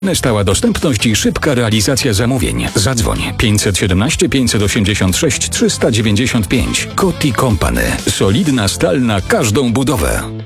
Stała dostępność i szybka realizacja zamówień. Zadzwoń 517 586 395. Coty Company. Solidna stal na każdą budowę.